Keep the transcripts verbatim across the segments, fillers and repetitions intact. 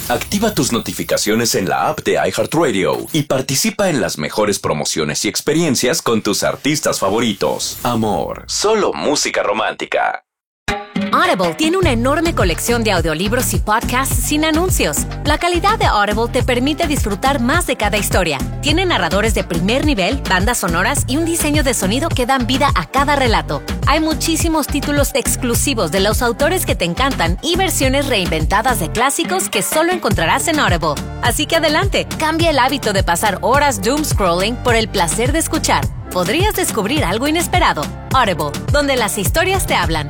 Activa tus notificaciones en la app de iHeartRadio y participa en las mejores promociones y experiencias con tus artistas favoritos. Amor, solo música romántica. Audible tiene una enorme colección de audiolibros y podcasts sin anuncios. La calidad de Audible te permite disfrutar más de cada historia. Tiene narradores de primer nivel, bandas sonoras y un diseño de sonido que dan vida a cada relato. Hay muchísimos títulos exclusivos de los autores que te encantan y versiones reinventadas de clásicos que solo encontrarás en Audible. Así que adelante, cambia el hábito de pasar horas doom scrolling por el placer de escuchar. Podrías descubrir algo inesperado. Audible, donde las historias te hablan.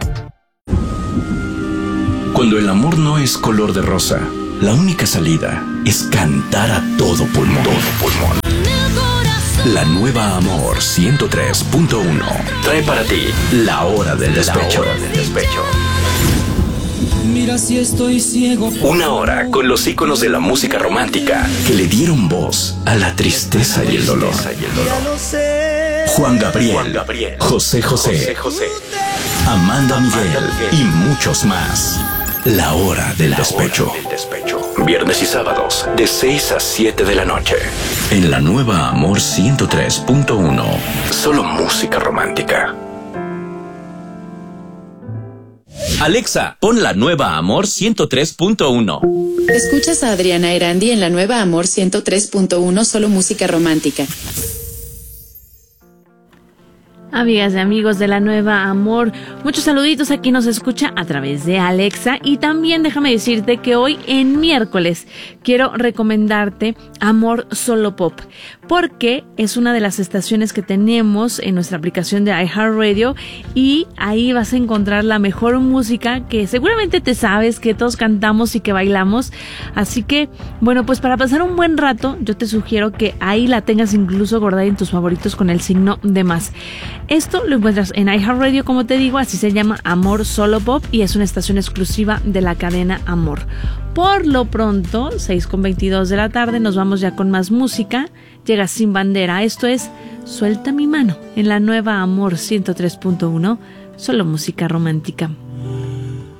Cuando el amor no es color de rosa, la única salida es cantar a todo pulmón. Todo pulmón. La nueva Amor ciento tres punto uno trae para ti la hora del despecho. La hora del despecho. Mira si estoy ciego. Una hora con los íconos de la música romántica que le dieron voz a la tristeza y el dolor. Juan Gabriel, Juan Gabriel, José José, José, José, Amanda Miguel y muchos más. La hora del despecho. Hora del despecho. Viernes y sábados de seis a siete de la noche. En la nueva Amor ciento tres punto uno. Solo música romántica. Alexa, pon la nueva Amor ciento tres punto uno. Escuchas a Adriana Erandi en la nueva Amor ciento tres punto uno, solo música romántica. Amigas y amigos de la nueva Amor, muchos saluditos. Aquí nos escucha a través de Alexa. Y también déjame decirte que hoy en miércoles quiero recomendarte Amor Solo Pop, porque es una de las estaciones que tenemos en nuestra aplicación de iHeartRadio, y ahí vas a encontrar la mejor música que seguramente te sabes, que todos cantamos y que bailamos. Así que, bueno, pues para pasar un buen rato, yo te sugiero que ahí la tengas incluso guardada en tus favoritos con el signo de más. Esto lo encuentras en iHeartRadio, como te digo, así se llama Amor Solo Pop, y es una estación exclusiva de la cadena Amor. Por lo pronto, seis con veintidós de la tarde, nos vamos ya con más música. Llega Sin Bandera, esto es Suelta mi mano, en la nueva Amor ciento tres punto uno, solo música romántica.